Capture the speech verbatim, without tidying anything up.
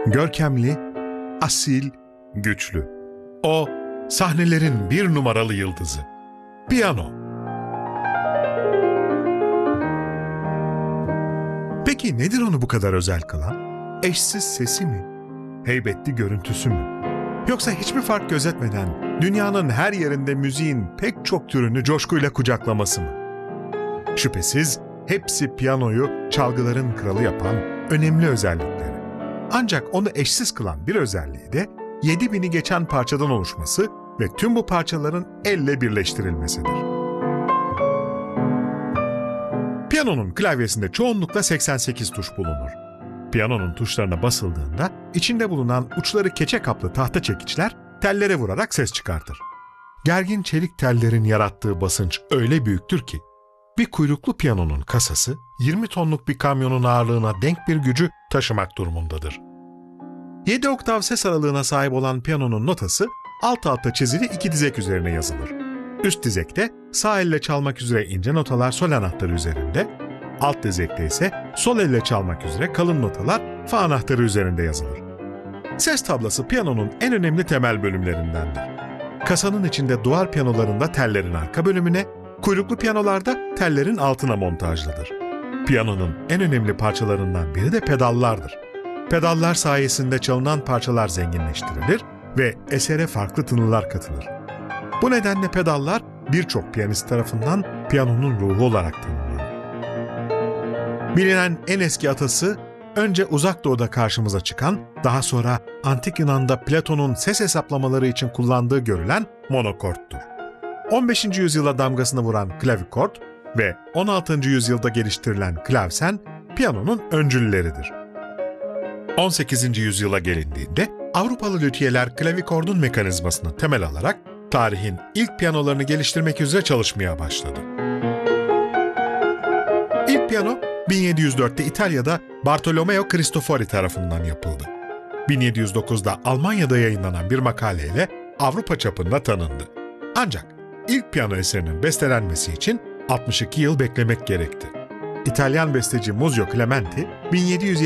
Görkemli, asil, güçlü. O, sahnelerin bir numaralı yıldızı. Piyano. Peki nedir onu bu kadar özel kılan? Eşsiz sesi mi? Heybetli görüntüsü mü? Yoksa hiçbir fark gözetmeden dünyanın her yerinde müziğin pek çok türünü coşkuyla kucaklaması mı? Şüphesiz hepsi piyanoyu çalgıların kralı yapan önemli özellikleri. Ancak onu eşsiz kılan bir özelliği de yedi bini geçen parçadan oluşması ve tüm bu parçaların elle birleştirilmesidir. Piyanonun klavyesinde çoğunlukla seksen sekiz tuş bulunur. Piyanonun tuşlarına basıldığında içinde bulunan uçları keçe kaplı tahta çekiçler tellere vurarak ses çıkartır. Gergin çelik tellerin yarattığı basınç öyle büyüktür ki bir kuyruklu piyanonun kasası yirmi tonluk bir kamyonun ağırlığına denk bir gücü taşımak durumundadır. yedi oktav ses aralığına sahip olan piyanonun notası alt alta çizili iki dizek üzerine yazılır. Üst dizekte sağ elle çalmak üzere ince notalar sol anahtarı üzerinde, alt dizekte ise sol elle çalmak üzere kalın notalar fa anahtarı üzerinde yazılır. Ses tablası piyanonun en önemli temel bölümlerindendir. Kasanın içinde duvar piyanolarında tellerin arka bölümüne, kuyruklu piyanolarda tellerin altına montajlıdır. Piyanonun en önemli parçalarından biri de pedallardır. Pedallar sayesinde çalınan parçalar zenginleştirilir ve esere farklı tınılar katılır. Bu nedenle pedallar birçok piyanist tarafından piyanonun ruhu olarak tanımlanır. Bilinen en eski atası, önce Uzak Doğu'da karşımıza çıkan, daha sonra Antik Yunan'da Platon'un ses hesaplamaları için kullandığı görülen monokorttur. on beşinci yüzyıla damgasını vuran klavikord ve on altıncı yüzyılda geliştirilen klavsen, piyanonun öncülleridir. on sekizinci yüzyıla gelindiğinde Avrupalı lüthiyeler klavikordun mekanizmasını temel alarak tarihin ilk piyanolarını geliştirmek üzere çalışmaya başladı. İlk piyano bin yedi yüz dörtte İtalya'da Bartolomeo Cristofori tarafından yapıldı. bin yedi yüz dokuzda Almanya'da yayınlanan bir makaleyle Avrupa çapında tanındı. Ancak ilk piyano eserinin bestelenmesi için altmış iki yıl beklemek gerekti. İtalyan besteci Muzio Clementi bin yedi yüz